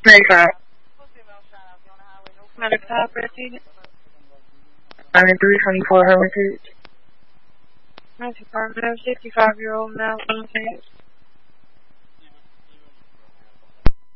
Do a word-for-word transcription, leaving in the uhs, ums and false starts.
ninety-five. ninety-five, thirteen. ninety-three twenty-four Hermitage. Nice apartment, fifty-five-year-old male,